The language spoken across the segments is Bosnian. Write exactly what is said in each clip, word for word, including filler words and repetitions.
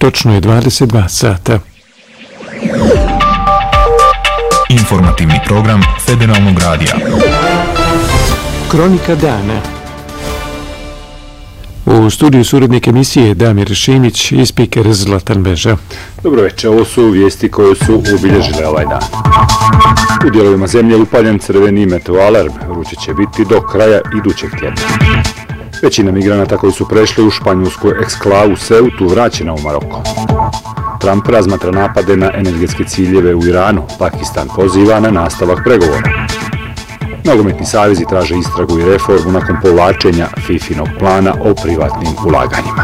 točno je dvadeset dva sata. Informativni program Federalnog radija. Kronika dana. U studiju suradnik emisije Damir Šimić i spiker Zlatan Beža. Dobro večer, ovo su vijesti koje su obilježile ovaj dan. U dijelovima zemlje upaljen crveni meteoalarm, vruće će biti do kraja idućeg tjedna. Većina migranata koji su prešli u španjolsku eksklavu Ceutu vraćena u Maroko. Trump razmatra napade na energetske ciljeve u Iranu, Pakistan poziva na nastavak pregovora. Nogometni savezi traže istragu i reformu nakon povlačenja Fifinog plana o privatnim ulaganjima.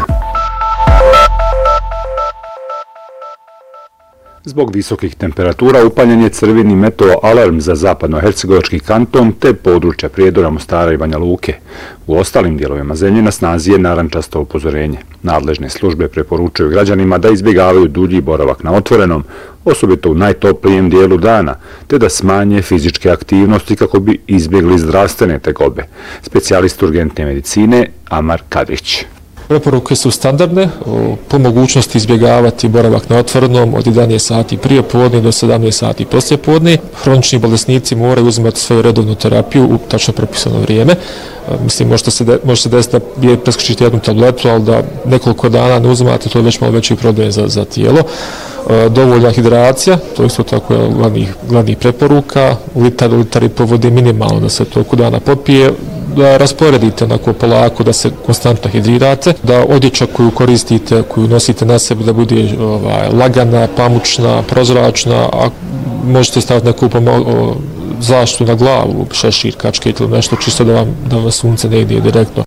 Zbog visokih temperatura upaljen je crveni meteoalarm za zapadno-hercegovački kanton te područja Prijedora, Mostara i Banja Luke. U ostalim dijelovima zemlje na snazi je narančasto upozorenje. Nadležne službe preporučuju građanima da izbjegavaju dulji boravak na otvorenom, osobito u najtoplijem dijelu dana, te da smanje fizičke aktivnosti kako bi izbjegli zdravstvene tegobe. Specijalist urgentne medicine Amar Kadrić. Preporuke su standardne, po mogućnosti izbjegavati boravak na otvorenom od jedanaest sati prije podne do sedamnaest sati poslije podne. Hronični bolesnici moraju uzimati svoju redovnu terapiju u tačno propisano vrijeme. Mislim, možete se, de, može se desiti da je preskočiti jednu tabletu, ali da nekoliko dana ne uzimate, to je već malo veći problem za, za tijelo. Dovoljna hidracija, to je isto tako je glavnih, glavnih preporuka, litar, litar i po vode minimalno da se toliko dana popije, da rasporedite onako polako, da se konstantno hidrirate, da odjeća koju koristite, koju nosite na sebi da bude ovaj, lagana, pamučna, prozračna, a možete staviti neku pomalo, zaštitu na glavu, šešir, kačket ili nešto čisto da vam, da vam sunce ne ide direktno.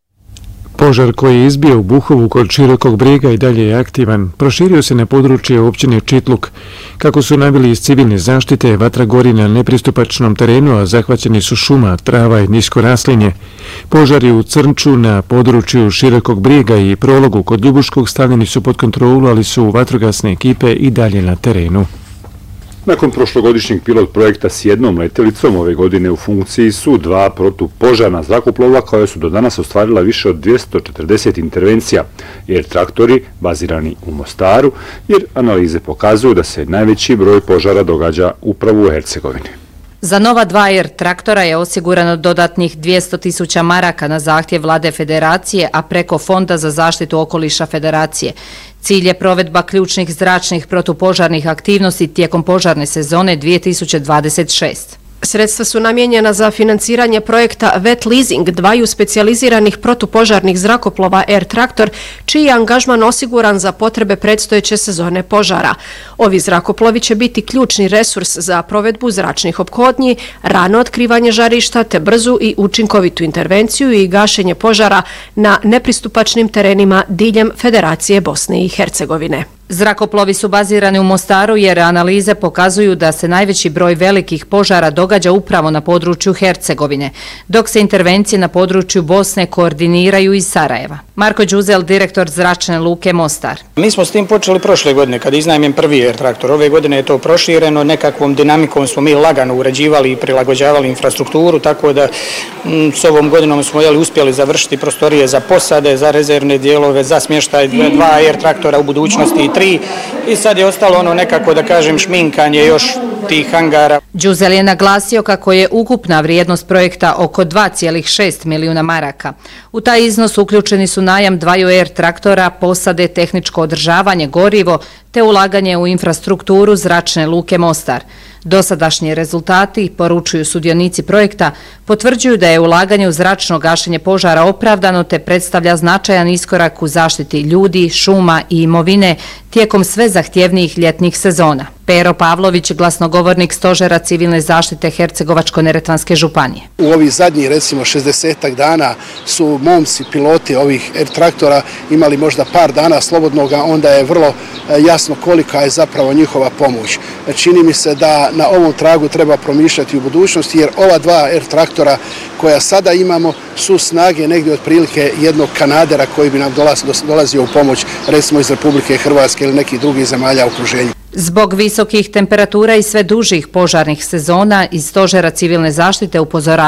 Požar koji je izbio u Buhovu kod Širokog Brijega i dalje je aktivan. Proširio se na područje općine Čitluk. Kako su naveli iz civilne zaštite, vatra gori na nepristupačnom terenu, a zahvaćeni su šuma, trava i nisko raslinje. Požari u Crnču na području Širokog Brijega i Prologu kod Ljubuškog stavljeni su pod kontrolu, ali su vatrogasne ekipe i dalje na terenu. Nakon prošlogodišnjeg pilot projekta s jednom letjelicom, ove godine u funkciji su dva protupožarna zrakoplova koja su do danas ostvarila više od dvjesto četrdeset intervencija, jer traktori bazirani u Mostaru, jer analize pokazuju da se najveći broj požara događa upravo u Hercegovini. Za nova dva er traktora je osigurano dodatnih dvjesto tisuća maraka na zahtjev Vlade Federacije, a preko Fonda za zaštitu okoliša Federacije. Cilj je provedba ključnih zračnih protupožarnih aktivnosti tijekom požarne sezone dvije tisuće dvadeset šeste. Sredstva su namijenjena za financiranje projekta Wet Leasing dvaju specijaliziranih protupožarnih zrakoplova Air Traktor, čiji je angažman osiguran za potrebe predstojeće sezone požara. Ovi zrakoplovi će biti ključni resurs za provedbu zračnih ophodnji, rano otkrivanje žarišta te brzu i učinkovitu intervenciju i gašenje požara na nepristupačnim terenima diljem Federacije Bosne i Hercegovine. Zrakoplovi su bazirani u Mostaru jer analize pokazuju da se najveći broj velikih požara događa upravo na području Hercegovine, dok se intervencije na području Bosne koordiniraju iz Sarajeva. Marko Đuzel, direktor Zračne luke Mostar. Mi smo s tim počeli prošle godine kad iznajmim prvi er traktor. Ove godine je to prošireno, nekakvom dinamikom smo mi lagano uređivali i prilagođavali infrastrukturu, tako da m, s ovom godinom smo jeli, uspjeli završiti prostorije za posade, za rezervne dijelove, za smještaj dva er traktora u budućnosti tri i sad je ostalo ono nekako da kažem šminkanje još tih hangara. Đuzel je naglasio kako je ukupna vrijednost projekta oko dva zarez šest milijuna maraka. U taj iznos uključeni su najam dvaju er traktora, posade, tehničko održavanje, gorivo te ulaganje u infrastrukturu Zračne luke Mostar. Dosadašnji rezultati, poručuju sudionici projekta, potvrđuju da je ulaganje u zračno gašenje požara opravdano te predstavlja značajan iskorak u zaštiti ljudi, šuma i imovine tijekom sve zahtjevnijih ljetnih sezona. Pero Pavlović, glasnogovornik Stožera civilne zaštite Hercegovačko-neretvanske županije. U ovih zadnjih, recimo, šezdesetak dana su momci, piloti ovih er traktora imali možda par dana slobodnoga, onda je vrlo jasno kolika je zapravo njihova pomoć. Čini mi se da na ovom tragu treba promišljati u budućnosti, jer ova dva er traktora koja sada imamo su snage negdje otprilike jednog Kanadera koji bi nam dolazio u pomoć, recimo iz Republike Hrvatske ili nekih drugih zemalja u okruženju. Zbog visokih temperatura i sve dužih požarnih sezona iz Stožera civilne zaštite upozorava